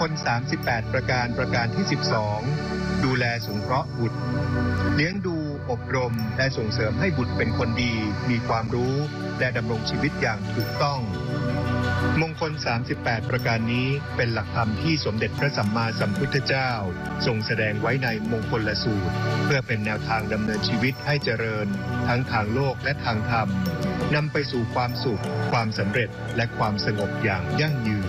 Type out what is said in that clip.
ล38ประการที่12ดูแลสงเคราะห์บุตรเลี้ยงดูอบรมและส่งเสริมให้บุตรเป็นคนดีมีความรู้และดำรงชีวิตอย่างถูกต้องมงคล38ประการนี้เป็นหลักธรรมที่สมเด็จพระสัมมาสัมพุทธเจ้าทรงแสดงไว้ในมงคลสูตรเพื่อเป็นแนวทางดำเนินชีวิตให้เจริญทั้งทางโลกและทางธรรมนำไปสู่ความสุขความสำเร็จและความสงบอย่างยั่งยืน